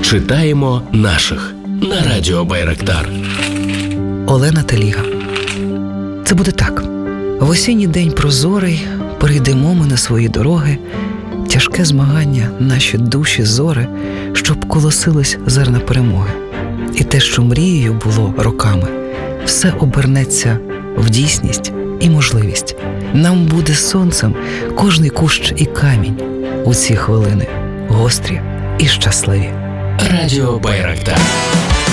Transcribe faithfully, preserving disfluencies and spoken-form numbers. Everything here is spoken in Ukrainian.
Читаємо наших на радіо Байрактар. Олена Теліга. Це буде так. В осінній день прозорий перейдемо ми на свої дороги, тяжке змагання, наші душі зори, щоб колосилось зерна перемоги. І те, що мрією було роками, все обернеться в дійсність і можливість. Нам буде сонцем кожний кущ і камінь у ці хвилини, гострі і щасливі. Радіо Байрактар.